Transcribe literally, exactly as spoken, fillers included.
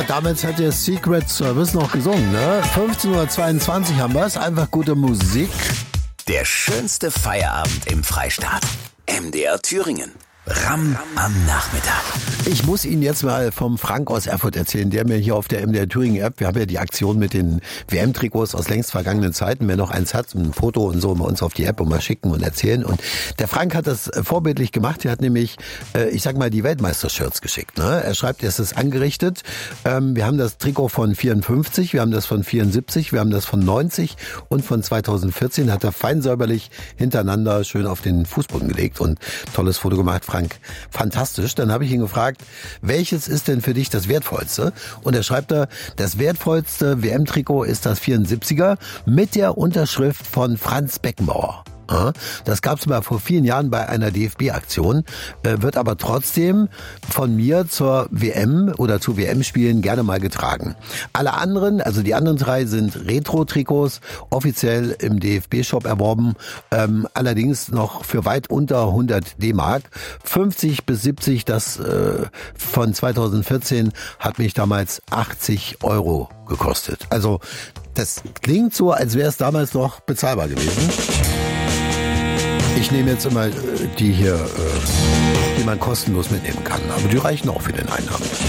Damals hat der Secret Service noch gesungen, ne? fünfzehn Uhr zweiundzwanzig haben wir es. Einfach gute Musik. Der schönste Feierabend im Freistaat. M D R Thüringen. Ram am Nachmittag. Ich muss Ihnen jetzt mal vom Frank aus Erfurt erzählen, der mir hier auf der M D R Thüringen App, wir haben ja die Aktion mit den W M-Trikots aus längst vergangenen Zeiten, wer noch eins hat, ein Foto und so, mal uns auf die App und mal schicken und erzählen. Und der Frank hat das vorbildlich gemacht, er hat nämlich, ich sag mal, die Weltmeister-Shirts geschickt. Ne? Er schreibt, es ist angerichtet. Wir haben das Trikot von vierundfünfzig, wir haben das von vierundsiebzig, wir haben das von neunzig und von zweitausendvierzehn hat er fein säuberlich hintereinander schön auf den Fußboden gelegt und tolles Foto gemacht. Frank, fantastisch. Dann habe ich ihn gefragt, welches ist denn für dich das Wertvollste? Und er schreibt da, das wertvollste W M-Trikot ist das vierundsiebziger mit der Unterschrift von Franz Beckenbauer. Das gab es mal vor vielen Jahren bei einer D F B-Aktion, wird aber trotzdem von mir zur W M oder zu W M-Spielen gerne mal getragen. Alle anderen, also die anderen drei, sind Retro-Trikots, offiziell im D F B-Shop erworben, ähm, allerdings noch für weit unter hundert D-Mark. fünfzig bis siebzig, das äh, von zweitausendvierzehn hat mich damals achtzig Euro gekostet. Also das klingt so, als wäre es damals noch bezahlbar gewesen. Ich nehme jetzt immer die hier, die man kostenlos mitnehmen kann. Aber die reichen auch für den Einnahmen.